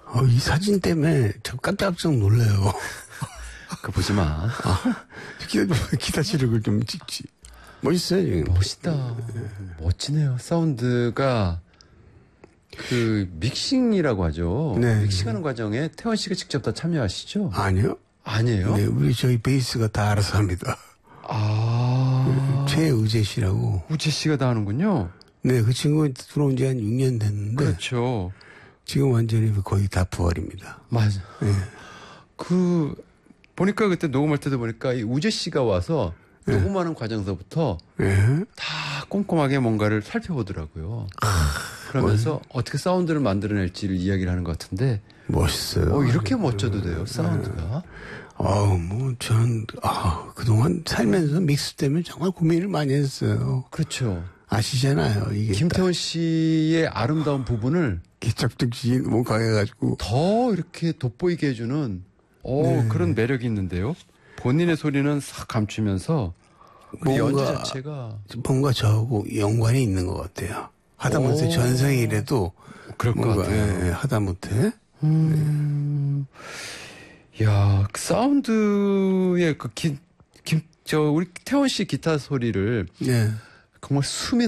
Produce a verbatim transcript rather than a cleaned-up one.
어, 이 사진 때문에 저 깜짝깜짝 놀래요. 그 보지 마. 아, 기타, 기타 치력을 좀 찍지. 멋있어요, 지금. 멋있다. 멋지네요. 사운드가 그 믹싱이라고 하죠. 네. 믹싱하는 과정에 태원 씨가 직접 다 참여하시죠? 아니요. 아니에요? 네, 우리 저희 베이스가 다 알아서 합니다. 아. 최의재 씨라고. 우재 씨가 다 하는군요. 네, 그 친구 들어온 지 한 육 년 됐는데. 그렇죠. 지금 완전히 거의 다 부활입니다. 맞아. 네. 그, 보니까 그때 녹음할 때도 보니까 이 우재 씨가 와서 네. 녹음하는 과정서부터 네. 다 꼼꼼하게 뭔가를 살펴보더라고요. 그러면서 뭐, 어떻게 사운드를 만들어낼지를 이야기를 하는 것 같은데. 멋있어요. 어, 이렇게 멋져도 돼요, 사운드가. 아우, 뭐, 전, 아, 그동안 살면서 믹스 때문에 정말 고민을 많이 했어요. 그렇죠. 아시잖아요, 이게. 김태원 씨의 아름다운 부분을 기착적지 너무 강해가지고. 더 이렇게 돋보이게 해주는, 어, 네. 그런 매력이 있는데요. 본인의 소리는 싹 감추면서, 그 연주 자체가. 뭔가 저하고 연관이 있는 것 같아요. 하다못해 오. 전생이라도. 그럴 것 뭔가, 같아요. 예, 하다못해. 음, 네. 야, 그 사운드의 그 기, 김, 저, 우리 태원 씨 기타 소리를 네. 정말 숨이